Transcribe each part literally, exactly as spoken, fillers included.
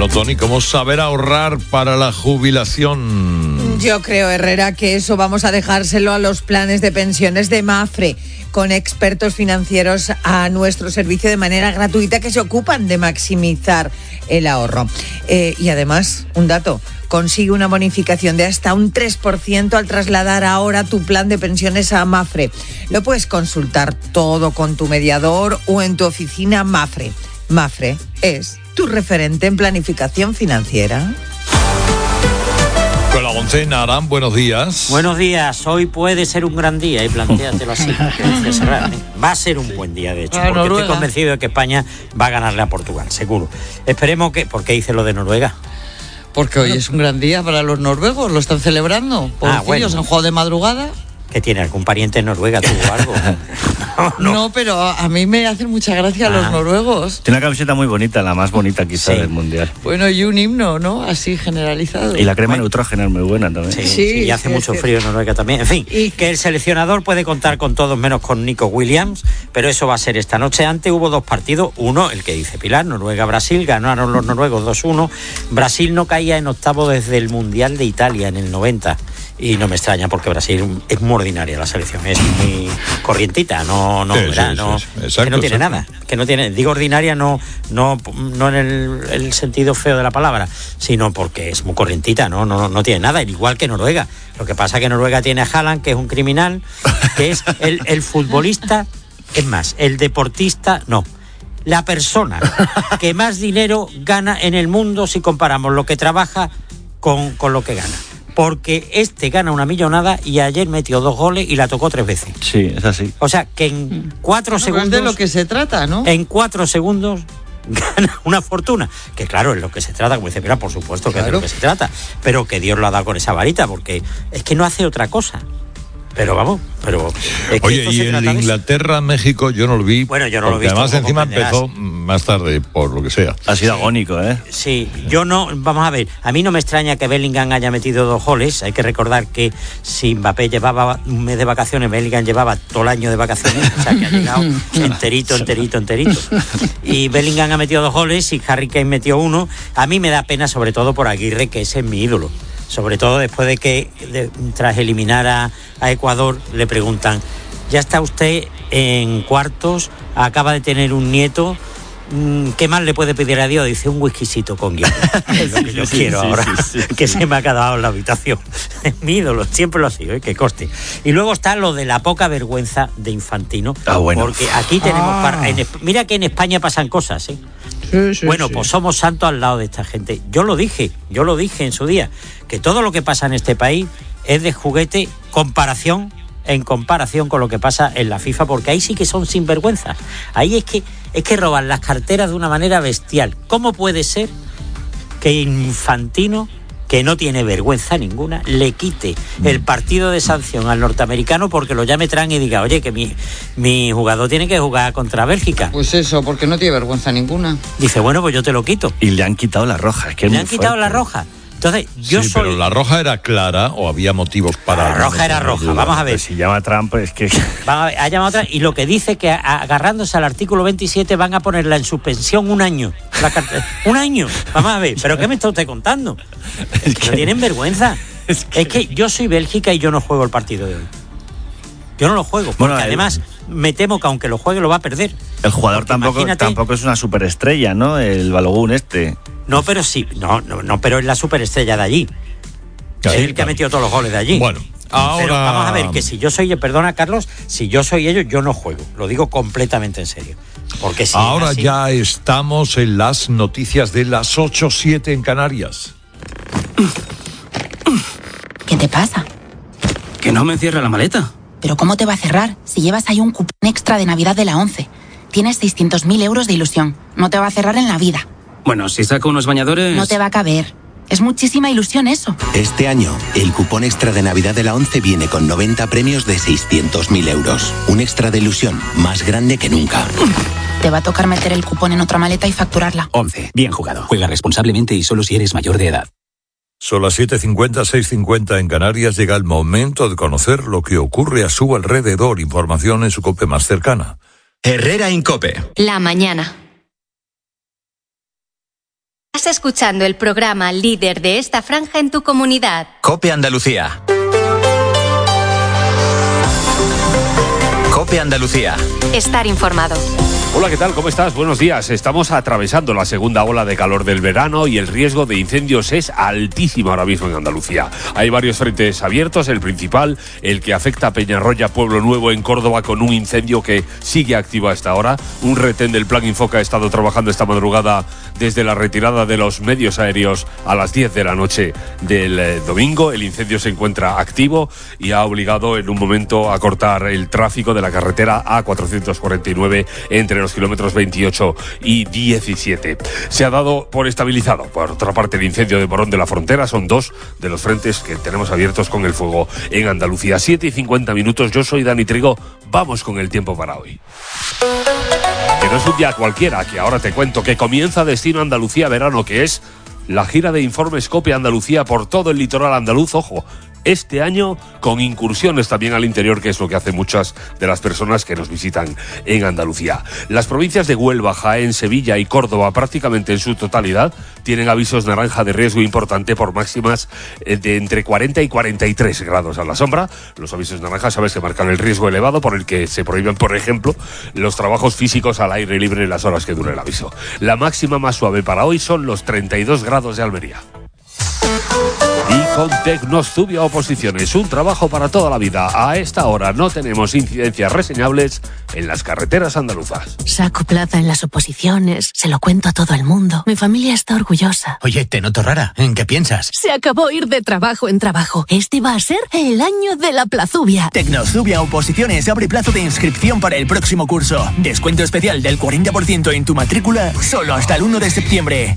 Bueno, Tony, ¿cómo saber ahorrar para la jubilación? Yo creo, Herrera, que eso vamos a dejárselo a los planes de pensiones de Mapfre, con expertos financieros a nuestro servicio de manera gratuita que se ocupan de maximizar el ahorro. Eh, y además, un dato, consigue una bonificación de hasta un tres por ciento al trasladar ahora tu plan de pensiones a Mapfre. Lo puedes consultar todo con tu mediador o en tu oficina Mapfre. Mapfre es tu referente en planificación financiera. Con la González Narán, buenos días. Buenos días, hoy puede ser un gran día y plantéatelo así. Va a ser un buen día, de hecho, porque Noruega. Estoy convencido de que España va a ganarle a Portugal, seguro. Esperemos que... ¿Por qué dice lo de Noruega? Porque hoy es un gran día para los noruegos, lo están celebrando. Por ah, bueno. Han jugado de madrugada. ¿Qué tiene? ¿Algún pariente en Noruega tuvo algo? no, no. no, pero a mí me hacen mucha gracia ah. los noruegos. Tiene una camiseta muy bonita, la más bonita quizá sí. del Mundial. Bueno, y un himno, ¿no? Así generalizado. Y la crema bueno. neutrógena es muy buena también. Sí, sí, sí y hace sí, mucho sí. frío en Noruega también. En fin, y que el seleccionador puede contar con todos menos con Nico Williams, pero eso va a ser esta noche. Antes hubo dos partidos, uno, el que dice Pilar, Noruega-Brasil, ganaron los noruegos dos uno. Brasil no caía en octavo desde el Mundial de Italia en el noventa. Y no me extraña porque Brasil es muy ordinaria la selección, es muy corrientita, no, no, sí, ¿verdad? Sí, no sí, sí. Exacto, que no tiene exacto. nada, que no tiene, digo ordinaria no, no, no en el, el sentido feo de la palabra, sino porque es muy corrientita, no, no, no tiene nada, igual que Noruega. Lo que pasa es que Noruega tiene a Haaland, que es un criminal, que es el, el futbolista, es más, el deportista, no. La persona que más dinero gana en el mundo si comparamos lo que trabaja con, con lo que gana. Porque este gana una millonada y ayer metió dos goles y la tocó tres veces. Sí, es así. O sea, que en cuatro no, segundos... Es de lo que se trata, ¿no? En cuatro segundos gana una fortuna. Que claro, es lo que se trata, como dice Pilar, por supuesto que claro. es de lo que se trata. Pero que Dios lo ha dado con esa varita, porque es que no hace otra cosa. Pero vamos, pero... Es que Oye, y el Inglaterra-México yo no lo vi. Bueno, yo no lo vi. Además encima empezó más tarde, por lo que sea. Ha sido agónico, ¿eh? Sí, yo no... Vamos a ver, a mí no me extraña que Bellingham haya metido dos goles. Hay que recordar que si Mbappé llevaba un mes de vacaciones, Bellingham llevaba todo el año de vacaciones. O sea, que ha llegado enterito, enterito, enterito. Y Bellingham ha metido dos goles y Harry Kane metió uno. A mí me da pena, sobre todo por Aguirre, que ese es mi ídolo. Sobre todo después de que, de, tras eliminar a, a Ecuador, le preguntan, ya está usted en cuartos, acaba de tener un nieto, ¿qué más le puede pedir a Dios? Dice, un whiskycito con guía. Es lo que yo sí, quiero sí, ahora, sí, sí, que sí. se me ha quedado en la habitación. Es mi ídolo, siempre lo ha sido, ¿eh? Que coste. Y luego está lo de la poca vergüenza de Infantino, ah, bueno. porque aquí tenemos... Ah. Para, en, mira que en España pasan cosas, ¿eh? Sí, sí, bueno, sí. pues somos santos al lado de esta gente. Yo lo dije, yo lo dije en su día, que todo lo que pasa en este país es de juguete comparación, en comparación con lo que pasa en la FIFA, porque ahí sí que son sinvergüenzas. Ahí es que, es que roban las carteras de una manera bestial. ¿Cómo puede ser que Infantino, que no tiene vergüenza ninguna, le quite el partido de sanción al norteamericano porque lo llame Trump y diga, oye, que mi, mi jugador tiene que jugar contra Bélgica? Pues eso, porque no tiene vergüenza ninguna. Dice, bueno, pues yo te lo quito. Y le han quitado la roja. Es que es le muy han quitado fuerte. la roja. Entonces, yo sí, soy... pero la roja era clara o había motivos para... La roja era roja, vamos a ver. Pues si llama a Trump, es que... Van a ver, ha llamado a Trump y lo que dice que agarrándose al artículo veintisiete van a ponerla en suspensión un año. La carta... un año, vamos a ver. ¿Pero qué me está usted contando? Es que no tienen vergüenza. Es que... es que yo soy Bélgica y yo no juego el partido de hoy. Yo no lo juego, porque bueno, además el... me temo que aunque lo juegue lo va a perder. El jugador tampoco, imagínate... tampoco es una superestrella, ¿no? El Balogun este. No, pero sí, no, no, no, pero es la superestrella de allí. Claro, es el que claro. ha metido todos los goles de allí. Bueno, ahora... Pero vamos a ver, que si yo soy, perdona Carlos, si yo soy ellos, yo no juego. Lo digo completamente en serio. Porque si ahora así... ya estamos en las noticias de las ocho siete en Canarias. ¿Qué te pasa? Que no me cierra la maleta. ¿Pero cómo te va a cerrar si llevas ahí un cupón extra de Navidad de la once? Tienes seiscientos mil euros de ilusión. No te va a cerrar en la vida. Bueno, si saco unos bañadores... No te va a caber. Es muchísima ilusión eso. Este año, el cupón extra de Navidad de la once viene con noventa premios de seiscientos mil euros. Un extra de ilusión más grande que nunca. Te va a tocar meter el cupón en otra maleta y facturarla. once. Bien jugado. Juega responsablemente y solo si eres mayor de edad. Son las siete cincuenta, seis cincuenta en Canarias. Llega el momento de conocer lo que ocurre a su alrededor. Información en su COPE más cercana. Herrera en COPE. La mañana. Estás escuchando el programa líder de esta franja en tu comunidad. COPE Andalucía. COPE Andalucía. Estar informado. Hola, ¿qué tal? ¿Cómo estás? Buenos días. Estamos atravesando la segunda ola de calor del verano y el riesgo de incendios es altísimo ahora mismo en Andalucía. Hay varios frentes abiertos, el principal, el que afecta a Peñarroya, Pueblo Nuevo, en Córdoba, con un incendio que sigue activo a esta hora. Un retén del Plan Infoca ha estado trabajando esta madrugada desde la retirada de los medios aéreos a las diez de la noche del eh, domingo. El incendio se encuentra activo y ha obligado en un momento a cortar el tráfico de la carretera A cuatrocientos cuarenta y nueve entre los kilómetros veintiocho y diecisiete. Se ha dado por estabilizado. Por otra parte, el incendio de Morón de la Frontera son dos de los frentes que tenemos abiertos con el fuego en Andalucía. siete y cincuenta minutos. Yo soy Dani Trigo. Vamos con el tiempo para hoy. Que no es un día cualquiera, que ahora te cuento que comienza Destino Andalucía Verano, que es la gira de informes COPE Andalucía por todo el litoral andaluz. Ojo, este año con incursiones también al interior, que es lo que hacen muchas de las personas que nos visitan en Andalucía. Las provincias de Huelva, Jaén, Sevilla y Córdoba, prácticamente en su totalidad, tienen avisos naranja de riesgo importante por máximas de entre cuarenta y cuarenta y tres grados a la sombra. Los avisos naranja, sabes, que marcan el riesgo elevado por el que se prohíben, por ejemplo, los trabajos físicos al aire libre en las horas que dure el aviso. La máxima más suave para hoy son los treinta y dos grados de Almería. Y con Tecnostubia Oposiciones, un trabajo para toda la vida. A esta hora no tenemos incidencias reseñables en las carreteras andaluzas. Saco plaza en las oposiciones, se lo cuento a todo el mundo. Mi familia está orgullosa. Oye, te noto rara. ¿En qué piensas? Se acabó ir de trabajo en trabajo. Este va a ser el año de la plazubia. Tecnostubia Oposiciones abre plazo de inscripción para el próximo curso. Descuento especial del cuarenta por ciento en tu matrícula solo hasta el uno de septiembre.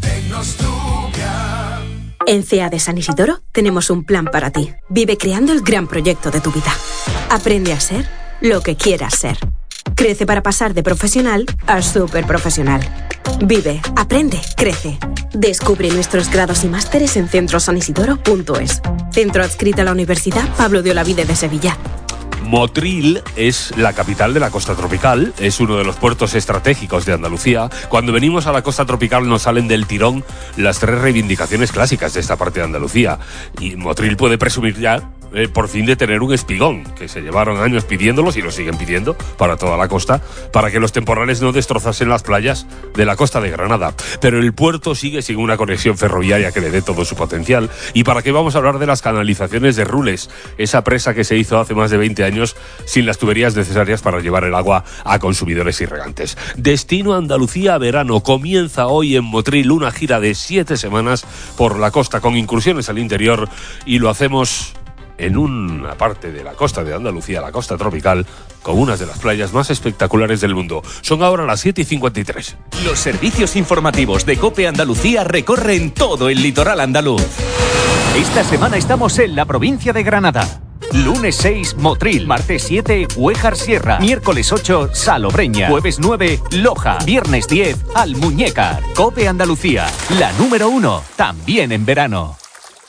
En C E A de San Isidoro tenemos un plan para ti. Vive creando el gran proyecto de tu vida. Aprende a ser lo que quieras ser. Crece para pasar de profesional a superprofesional. Vive, aprende, crece. Descubre nuestros grados y másteres en centro san isidoro punto es. Centro adscrito a la Universidad Pablo de Olavide de Sevilla. Motril es la capital de la costa tropical, es uno de los puertos estratégicos de Andalucía. Cuando venimos a la costa tropical nos salen del tirón las tres reivindicaciones clásicas de esta parte de Andalucía. Y Motril puede presumir ya, eh, por fin, de tener un espigón, que se llevaron años pidiéndolos y lo siguen pidiendo para toda la costa, para que los temporales no destrozasen las playas de la costa de Granada. Pero el puerto sigue sin una conexión ferroviaria que le dé todo su potencial. ¿Y para qué vamos a hablar de las canalizaciones de Rules? Esa presa que se hizo hace más de veinte años sin las tuberías necesarias para llevar el agua a consumidores y regantes. Destino Andalucía Verano comienza hoy en Motril, una gira de siete semanas por la costa con incursiones al interior, y lo hacemos en una parte de la costa de Andalucía, la costa tropical, con unas de las playas más espectaculares del mundo. Son ahora las siete y cincuenta y tres. Los servicios informativos de COPE Andalucía recorren todo el litoral andaluz. Esta semana estamos en la provincia de Granada. Lunes seis, Motril. Martes siete, Huéjar Sierra. Miércoles ocho, Salobreña. Jueves nueve, Loja. Viernes diez, Almuñécar. COPE Andalucía, la número uno, también en verano.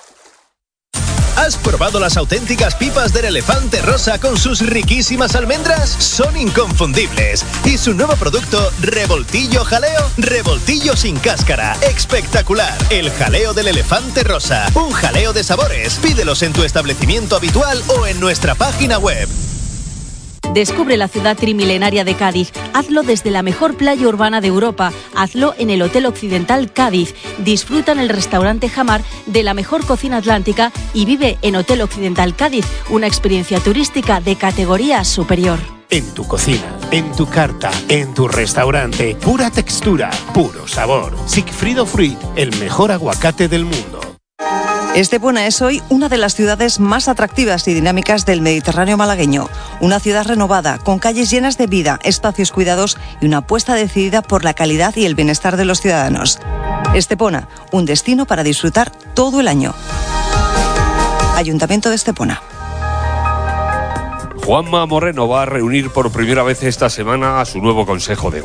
¿Has probado las auténticas pipas del Elefante Rosa con sus riquísimas almendras? Son inconfundibles. Y su nuevo producto, Revoltillo Jaleo, revoltillo sin cáscara. Espectacular. El jaleo del Elefante Rosa. Un jaleo de sabores. Pídelos en tu establecimiento habitual o en nuestra página web. Descubre la ciudad trimilenaria de Cádiz. Hazlo desde la mejor playa urbana de Europa. Hazlo en el Hotel Occidental Cádiz. Disfruta en el restaurante Jamar de la mejor cocina atlántica y vive en Hotel Occidental Cádiz, una experiencia turística de categoría superior. En tu cocina, en tu carta, en tu restaurante, pura textura, puro sabor. Sigfrido Fruit, el mejor aguacate del mundo. Estepona es hoy una de las ciudades más atractivas y dinámicas del Mediterráneo malagueño. Una ciudad renovada, con calles llenas de vida, espacios cuidados y una apuesta decidida por la calidad y el bienestar de los ciudadanos. Estepona, un destino para disfrutar todo el año. Ayuntamiento de Estepona. Juanma Moreno va a reunir por primera vez esta semana a su nuevo Consejo de